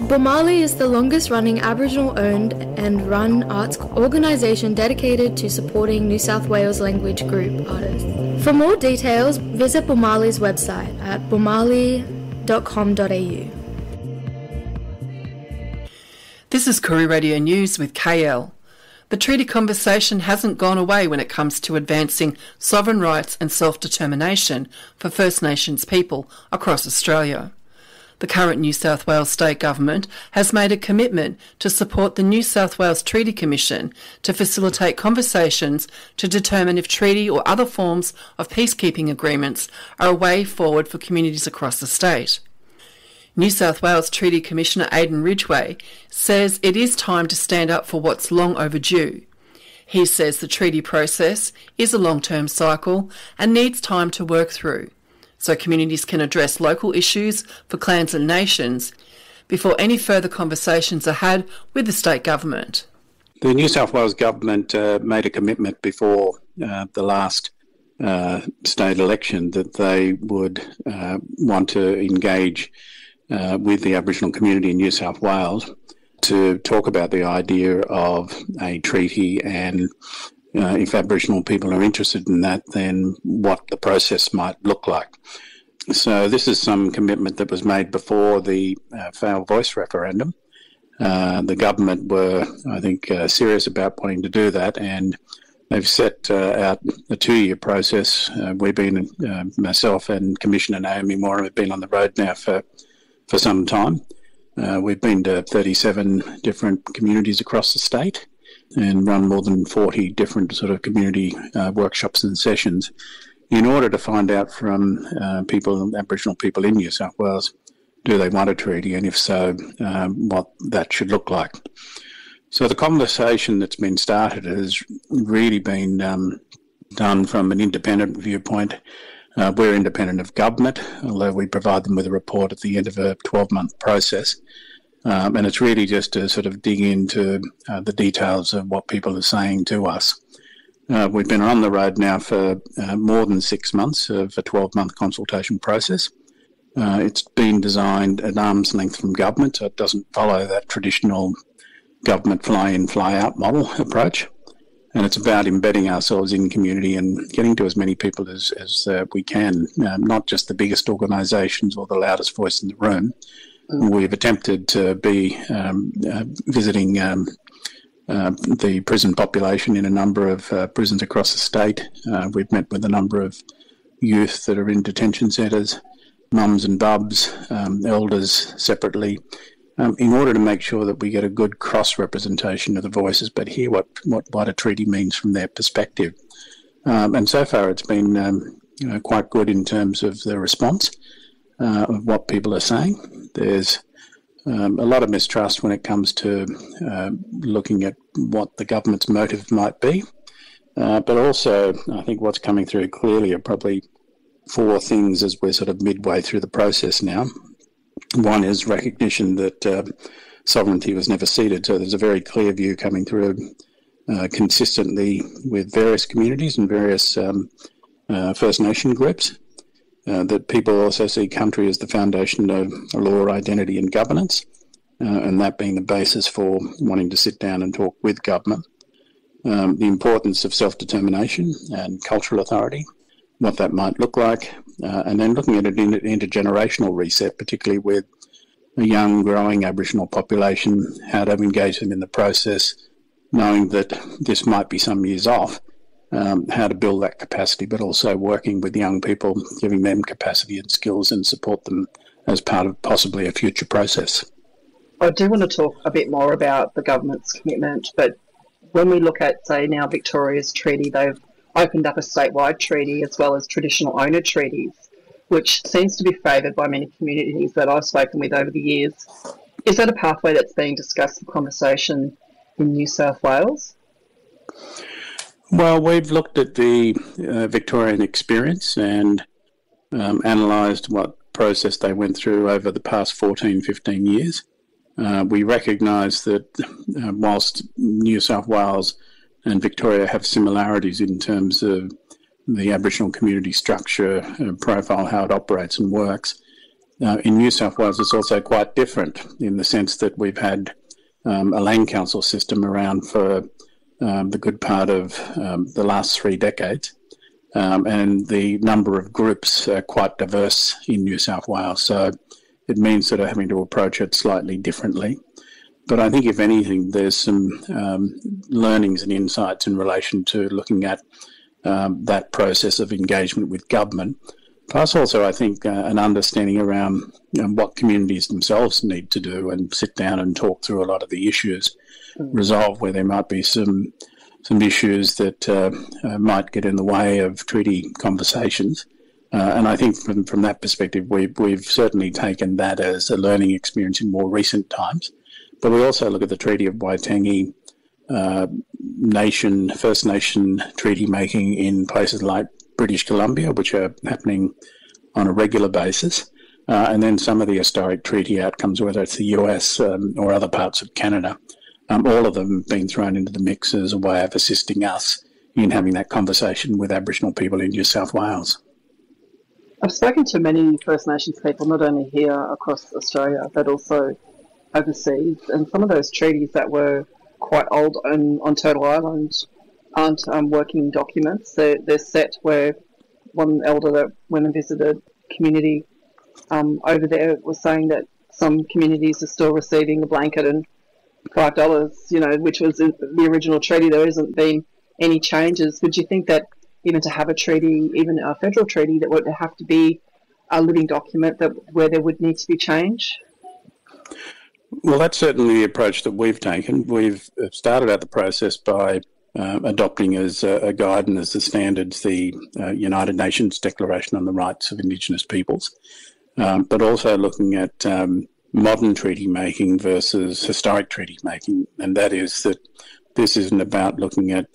Bomali is the longest-running Aboriginal-owned and run arts organisation dedicated to supporting New South Wales language group artists. For more details, visit Bomali's website at bomali.com.au. This is Koori Radio News with KL. The treaty conversation hasn't gone away when it comes to advancing sovereign rights and self-determination for First Nations people across Australia. The current New South Wales State Government has made a commitment to support the New South Wales Treaty Commission to facilitate conversations to determine if treaty or other forms of peacekeeping agreements are a way forward for communities across the state. New South Wales Treaty Commissioner Aidan Ridgway says it is time to stand up for what's long overdue. He says the treaty process is a long-term cycle and needs time to work through, so communities can address local issues for clans and nations before any further conversations are had with the state government. The New South Wales government made a commitment before the last state election that they would want to engage with the Aboriginal community in New South Wales to talk about the idea of a treaty and if Aboriginal people are interested in that, then what the process might look like. So this is some commitment that was made before the failed voice referendum. The government were, I think, serious about wanting to do that, and they've set out a 2-year process. We've been, myself and Commissioner Naomi Moore have been on the road now for some time. We've been to 37 different communities across the state and run more than 40 different sort of community workshops and sessions in order to find out from Aboriginal people in New South Wales, do they want a treaty, and if so, what that should look like. So the conversation that's been started has really been done from an independent viewpoint. We're independent of government, although we provide them with a report at the end of a 12-month process. And it's really just to sort of dig into the details of what people are saying to us. We've been on the road now for more than 6 months of a 12-month consultation process. It's been designed at arm's length from government, so it doesn't follow that traditional government fly-in, fly-out model approach. And it's about embedding ourselves in community and getting to as many people as we can, not just the biggest organisations or the loudest voice in the room. We've attempted to be visiting the prison population in a number of prisons across the state. We've met with a number of youth that are in detention centres, mums and bubs, elders separately, in order to make sure that we get a good cross-representation of the voices, but hear what a treaty means from their perspective. And so far it's been quite good in terms of the response of what people are saying. There's a lot of mistrust when it comes to looking at what the government's motive might be. But also, I think what's coming through clearly are probably 4 things as we're sort of midway through the process now. One is recognition that sovereignty was never ceded, so there's a very clear view coming through consistently with various communities and various First Nation groups, that people also see country as the foundation of law, identity and governance, and that being the basis for wanting to sit down and talk with government. The importance of self-determination and cultural authority, what that might look like, and then looking at an intergenerational reset, particularly with a young, growing Aboriginal population, how to engage them in the process, knowing that this might be some years off, how to build that capacity, but also working with young people, giving them capacity and skills and support them as part of possibly a future process. I do want to talk a bit more about the government's commitment, but when we look at, say, now Victoria's treaty, they've opened up a statewide treaty as well as traditional owner treaties, which seems to be favoured by many communities that I've spoken with over the years. Is that a pathway that's being discussed in conversation in New South Wales? Well, we've looked at the Victorian experience and analysed what process they went through over the past 14, 15 years. We recognise that whilst New South Wales and Victoria have similarities in terms of the Aboriginal community structure, profile, how it operates and works, In New South Wales, it's also quite different in the sense that we've had a land council system around for the good part of the last 3 decades. And the number of groups are quite diverse in New South Wales. So it means sort of having to approach it slightly differently. But I think, if anything, there's some learnings and insights in relation to looking at that process of engagement with government. Plus also, I think, an understanding around what communities themselves need to do and sit down and talk through a lot of the issues, resolve where there might be some issues that might get in the way of treaty conversations. And I think from that perspective, we've certainly taken that as a learning experience in more recent times. But we also look at the Treaty of Waitangi, First Nation treaty making in places like British Columbia, which are happening on a regular basis, and then some of the historic treaty outcomes, whether it's the US or other parts of Canada. All of them have been thrown into the mix as a way of assisting us in having that conversation with Aboriginal people in New South Wales. I've spoken to many First Nations people, not only here across Australia, but also overseas, and some of those treaties that were quite old on Turtle Island aren't working documents. They're set where one elder that went and visited community over there was saying that some communities are still receiving a blanket and $5, which was in the original treaty. There hasn't been any changes. Would you think that even to have a treaty, even a federal treaty, that would have to be a living document where there would need to be change? Well, that's certainly the approach that we've taken. We've started out the process by adopting as a guide and as the standards the United Nations Declaration on the Rights of Indigenous Peoples, but also looking at modern treaty making versus historic treaty making. And that is that this isn't about looking at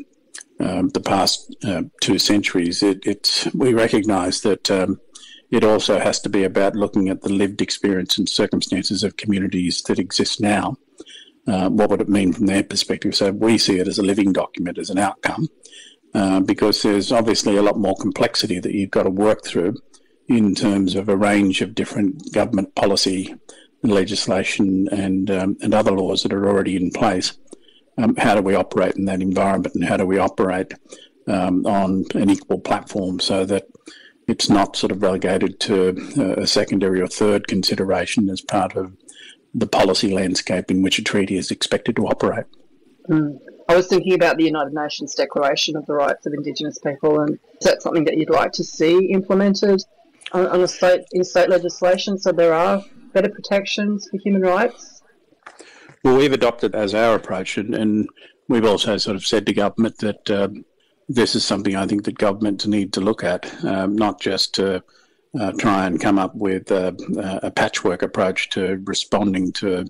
the past 2 centuries. We recognise that it also has to be about looking at the lived experience and circumstances of communities that exist now. What would it mean from their perspective? So we see it as a living document, as an outcome, because there's obviously a lot more complexity that you've got to work through in terms of a range of different government policy, legislation and other laws that are already in place. How do we operate in that environment, and how do we operate on an equal platform so that it's not sort of relegated to a secondary or third consideration as part of the policy landscape in which a treaty is expected to operate. I was thinking about the United Nations Declaration of the Rights of Indigenous People, and is that something that you'd like to see implemented in state legislation so there are better protections for human rights? Well, we've adopted as our approach, and we've also sort of said to government that this is something I think that governments need to look at, not just to try and come up with a patchwork approach to responding to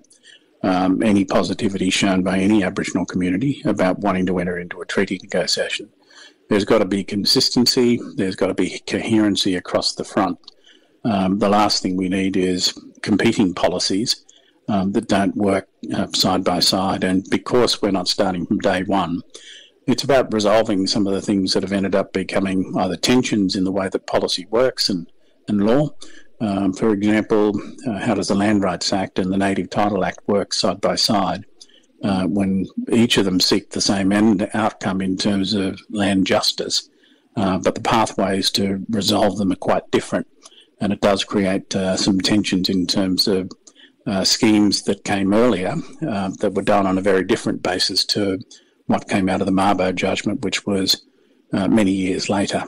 any positivity shown by any Aboriginal community about wanting to enter into a treaty negotiation. There's got to be consistency, there's got to be coherency across the front. The last thing we need is competing policies that don't work side by side, and because we're not starting from day one, it's about resolving some of the things that have ended up becoming either tensions in the way that policy works and law. For example, how does the Land Rights Act and the Native Title Act work side by side when each of them seek the same end outcome in terms of land justice, but the pathways to resolve them are quite different, and it does create some tensions in terms of schemes that came earlier that were done on a very different basis to what came out of the Mabo judgment, which was many years later.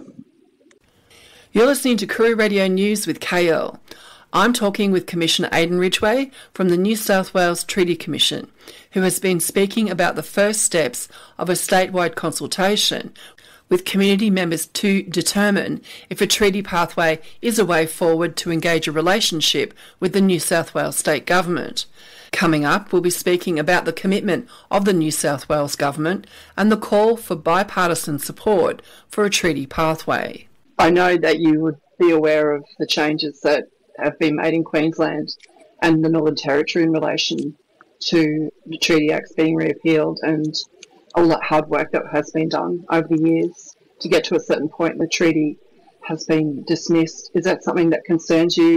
You're listening to Koori Radio News with KL. I'm talking with Commissioner Aidan Ridgway from the New South Wales Treaty Commission, who has been speaking about the first steps of a statewide consultation with community members to determine if a treaty pathway is a way forward to engage a relationship with the New South Wales State Government. Coming up, we'll be speaking about the commitment of the New South Wales Government and the call for bipartisan support for a treaty pathway. I know that you would be aware of the changes that have been made in Queensland and the Northern Territory in relation to the Treaty Acts being repealed, and all that hard work that has been done over the years to get to a certain point the treaty has been dismissed. Is that something that concerns you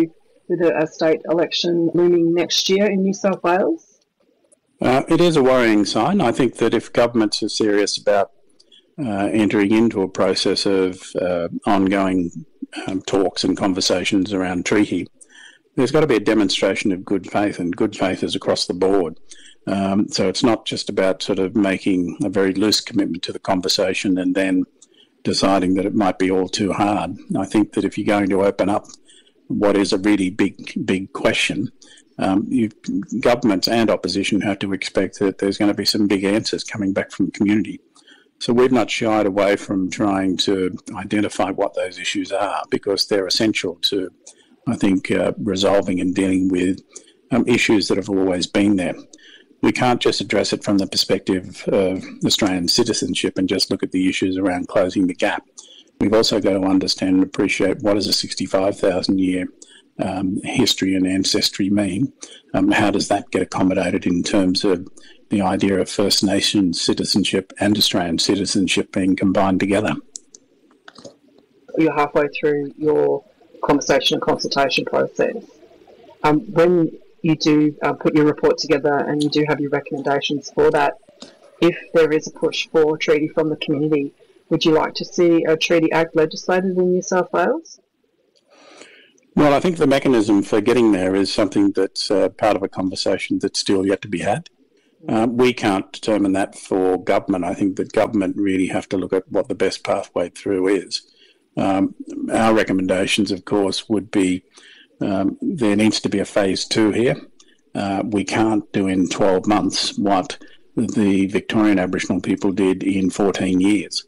with a state election looming next year in New South Wales? It is a worrying sign. I think that if governments are serious about entering into a process of ongoing talks and conversations around treaty, there's got to be a demonstration of good faith, and good faith is across the board. So it's not just about sort of making a very loose commitment to the conversation and then deciding that it might be all too hard. I think that if you're going to open up what is a really big question, governments and opposition have to expect that there's going to be some big answers coming back from the community. So we've not shied away from trying to identify what those issues are, because they're essential to, I think, resolving and dealing with issues that have always been there. We can't just address it from the perspective of Australian citizenship and just look at the issues around closing the gap. We've also got to understand and appreciate what does a 65,000-year history and ancestry mean. How does that get accommodated in terms of the idea of First Nations citizenship and Australian citizenship being combined together? You're halfway through your conversation and consultation process. When you do put your report together and you do have your recommendations for that, if there is a push for a treaty from the community, would you like to see a Treaty Act legislated in New South Wales? Well, I think the mechanism for getting there is something that's part of a conversation that's still yet to be had. We can't determine that for government. I think that government really have to look at what the best pathway through is. Our recommendations, of course, would be there needs to be a phase 2 here. We can't do in 12 months what the Victorian Aboriginal people did in 14 years.